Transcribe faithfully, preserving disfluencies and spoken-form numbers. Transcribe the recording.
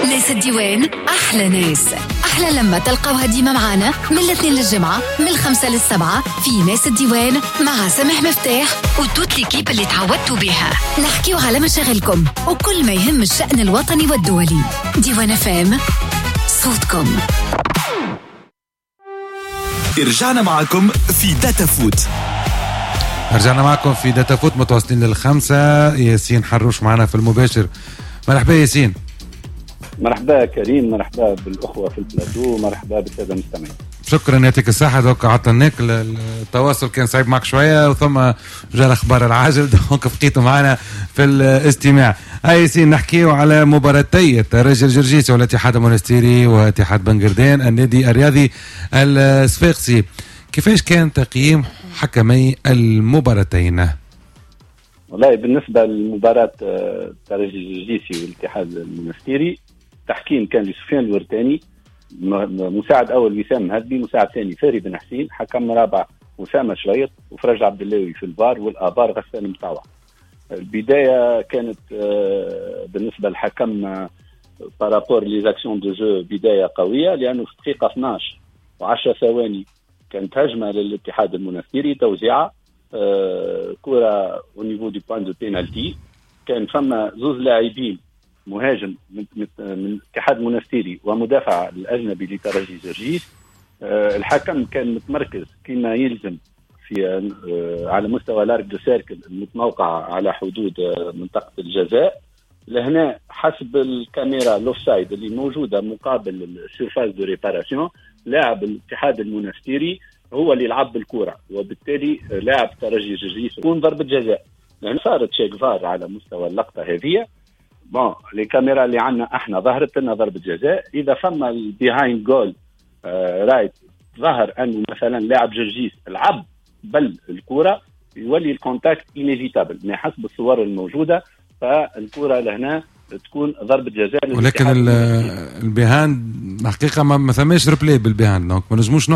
ناس الديوان أحلى ناس، أحلى لما تلقوها ديما معانا من الاثنين للجمعة من الخمسة للسبعة في ناس الديوان مع سامح مفتاح وتوت ليكيب اللي تعودتوا بها. نحكيو على مشاغلكم وكل ما يهم الشأن الوطني والدولي. ديوان فام، صوتكم. رجعنا معكم في داتا فوت. رجعنا معكم في داتا فوت متواصلين للخمسة. ياسين حروش معنا في المباشر. مرحبا ياسين. مرحبا كريم، مرحبا بالأخوة في البلاتو، مرحبا بالسادة المستمعين. شكرا يعطيك الصحة. دوك عطلناك التواصل كان صعيب معك شوية وثم جاء الأخبار العاجل دوك بقيتوا معنا في الاستماع. هاي ياسين نحكيو على مباراتي الترجي الجرجيسي والاتحاد المونستيري واتحاد بنقردان النادي الرياضي الصفاقسي. كيفاش كان تقييم حكمي المباراتين؟ والله بالنسبة للمباراة الترجي الجرجيسي والاتحاد المونستيري، تحكيم كان لسفيان الورتاني، مساعد أول وسام هدبي، مساعد ثاني فاري بن حسين، حكم رابع أسامة شريط، وفرج عبد الله في الفار، والآبار غسان مطاوع. البداية كانت بالنسبة للحكم بارابور ليزاكسيون دو جو بداية قوية، لأنه في دقيقة اثناش وعشرة ثواني كانت هجمة للاتحاد المونستيري، توزيعة آه كرة au niveau du point de pénalty. كان فما زوز لاعبين، مهاجم من من اتحاد منستيري ومدافع الأجنبي لترجي جرجيس. آه الحكم كان متمركز كما يلزم في آه على مستوى لارك دو سيركل المتموقع على حدود آه منطقة الجزاء. لهنا حسب الكاميرا لوفسايد اللي موجودة مقابل السيرفاس دو ريباراسيون، لاعب الاتحاد المونستيري هو اللي لعب بالكرة، وبالتالي لاعب ترجي جرجيس يكون ضربة جزاء. لأن صارت شيك فار على مستوى اللقطة هذه. بون الكاميرا اللي عنا احنا ظهرت لنا ضربة جزاء. إذا فما البيهايند جول آه رايت ظهر أنه مثلا لاعب جرجيس لعب بل الكرة، يولي الكونتاكت إنيفيتابل. ما حسب الصور الموجودة فالكرة لهنا تكون ضربة جزاء. ولكن البيهاند حقيقة ما ثماش ريبلاي بالبيهاند، دونك ما نجموش